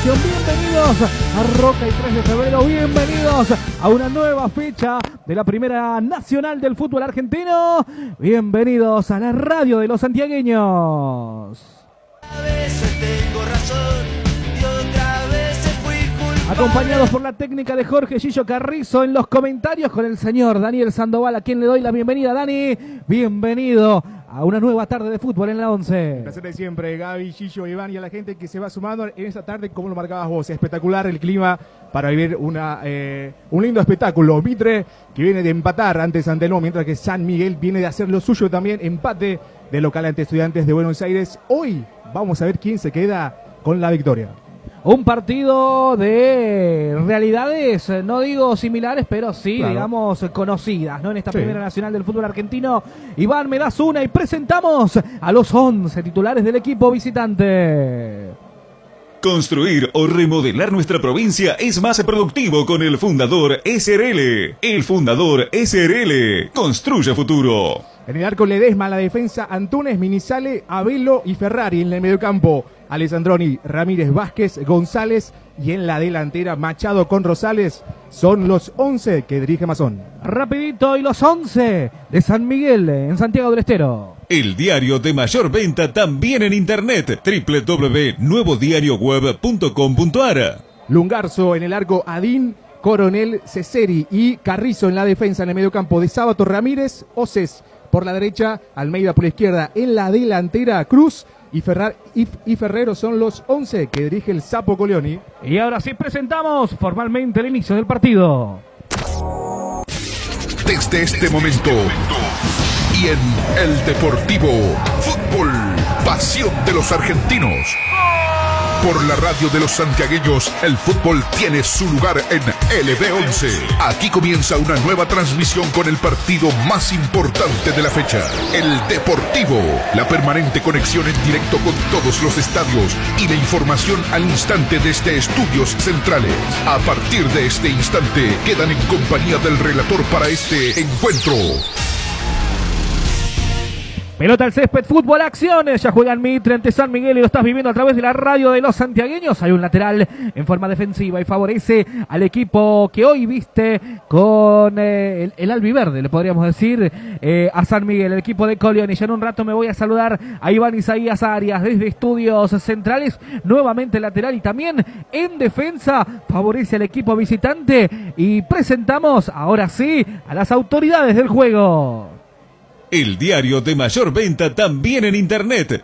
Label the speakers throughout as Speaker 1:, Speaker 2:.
Speaker 1: información. Bienvenidos a Roca y 3 de febrero, bienvenidos a una nueva fecha de la Primera Nacional del fútbol argentino. Bienvenidos a la radio de los santiagueños.
Speaker 2: A veces tengo razón y otras veces fui culpable.
Speaker 1: Acompañados por la técnica de Jorge Gillo Carrizo en los comentarios con el señor Daniel Sandoval, a quien le doy la bienvenida. Dani, bienvenido a una nueva tarde de fútbol en la 11.
Speaker 3: Un placer de siempre, Gaby, Gillo, Iván y a la gente que se va sumando en esta tarde, como lo marcabas vos. Espectacular el clima para vivir un lindo espectáculo. Mitre, que viene de empatar ante San Telmo, mientras que San Miguel viene de hacer lo suyo también, empate de local ante Estudiantes de Buenos Aires. Hoy vamos a ver quién se queda con la victoria.
Speaker 1: Un partido de realidades, no digo similares, pero sí, claro, digamos, conocidas, ¿no? En esta Primera Nacional del fútbol argentino. Iván, me das una y presentamos a los 11 titulares del equipo visitante.
Speaker 4: Construir o remodelar nuestra provincia es más productivo con el Fundador SRL. El Fundador SRL construye futuro.
Speaker 3: En el arco Ledesma, la defensa Antunes, Minizale, Abelo y Ferrari. En el mediocampo, Alessandroni, Ramírez, Vázquez, González. Y en la delantera, Machado con Rosales. Son los 11 que dirige Mazón.
Speaker 1: Rapidito, y los 11 de San Miguel en Santiago del Estero.
Speaker 4: El diario de mayor venta también en internet. www.nuevodiarioweb.com.ar.
Speaker 3: Lungarzo en el arco, Adín, Coronel, Ceseri y Carrizo en la defensa. En el mediocampo, de Sábato, Ramírez, Oces por la derecha, Almeida por la izquierda. En la delantera, Cruz y Ferrero son los 11 que dirige el Sapo Coleoni.
Speaker 1: Y ahora sí presentamos formalmente el inicio del partido.
Speaker 5: Desde este momento y en El Deportivo, fútbol, pasión de los argentinos. Por la radio de los santiagueños, el fútbol tiene su lugar en LB11. Aquí comienza una nueva transmisión con el partido más importante de la fecha. El Deportivo, la permanente conexión en directo con todos los estadios y la información al instante desde estudios centrales. A partir de este instante, quedan en compañía del relator para este encuentro.
Speaker 1: Pelota al césped, fútbol, acciones. Ya juegan Mitre ante San Miguel y lo estás viviendo a través de la radio de los santiagueños. Hay un lateral en forma defensiva y favorece al equipo que hoy viste con el albiverde, le podríamos decir, a San Miguel, el equipo de Coleoni. Ya en un rato me voy a saludar a Iván Isaías Arias desde Estudios Centrales. Nuevamente lateral y también en defensa favorece al equipo visitante. Y presentamos ahora sí a las autoridades del juego.
Speaker 4: El diario de mayor venta también en internet.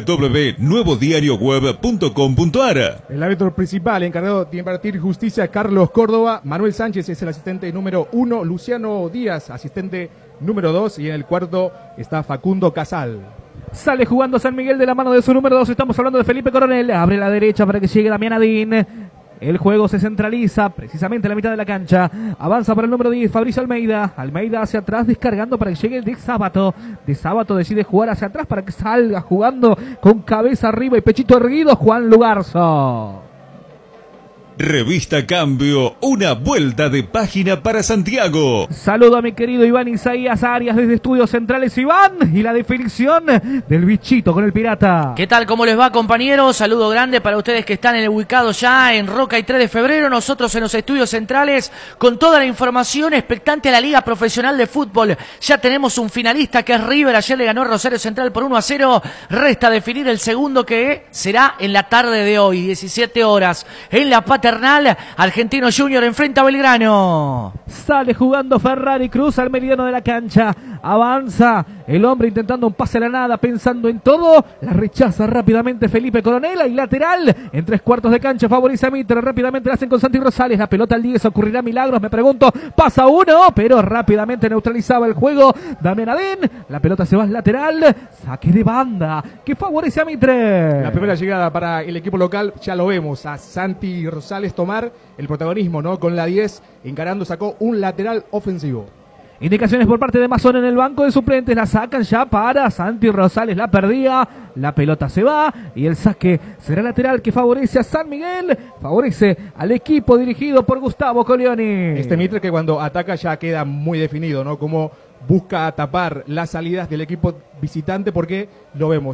Speaker 4: www.nuevodiarioweb.com.ar.
Speaker 3: El árbitro principal encargado de impartir justicia, Carlos Córdoba. Manuel Sánchez es el asistente número 1. Luciano Díaz, asistente número 2. Y en el cuarto está Facundo Casal.
Speaker 1: Sale jugando San Miguel de la mano de su número 2. Estamos hablando de Felipe Coronel. Abre la derecha para que llegue Damián Adín. El juego se centraliza precisamente en la mitad de la cancha. Avanza para el número 10, Fabricio Almeida. Almeida hacia atrás, descargando para que llegue De Sábato. De Sábato decide jugar hacia atrás para que salga jugando con cabeza arriba y pechito erguido Juan Lugarzo.
Speaker 4: Revista Cambio, una vuelta de página para Santiago.
Speaker 1: Saludo a mi querido Iván Isaías Arias desde Estudios Centrales. Iván, y la definición del bichito con el Pirata.
Speaker 6: ¿Qué tal? ¿Cómo les va, compañeros? Saludo grande para ustedes que están ubicados ya en Roca y 3 de febrero. Nosotros en los Estudios Centrales con toda la información expectante a la Liga Profesional de Fútbol. Ya tenemos un finalista que es River. Ayer le ganó Rosario Central por 1-0. Resta definir el segundo, que será en la tarde de hoy, 17 horas, en la Paternal. Argentino Junior enfrenta a Belgrano.
Speaker 1: Sale jugando Ferrari, cruza al meridiano de la cancha. Avanza el hombre intentando un pase a la nada, pensando en todo. La rechaza rápidamente Felipe Coronel. Y lateral en 3/4 de cancha favorece a Mitre. Rápidamente la hacen con Santi Rosales. La pelota al 10, ocurrirá milagros, me pregunto. Pasa uno, pero rápidamente neutralizaba el juego Damián Adín. La pelota se va al lateral. Saque de banda que favorece a Mitre.
Speaker 3: La primera llegada para el equipo local, ya lo vemos a Santi Rosales tomar el protagonismo, ¿no? Con la 10 encarando, sacó un lateral ofensivo.
Speaker 1: Indicaciones por parte de Mazón en el banco de suplentes. La sacan ya para Santi Rosales. La perdía. La pelota se va. Y el saque será lateral que favorece a San Miguel. Favorece al equipo dirigido por Gustavo Coleoni.
Speaker 3: Este Mitre que cuando ataca ya queda muy definido, ¿no? Como busca tapar las salidas del equipo visitante, porque lo vemos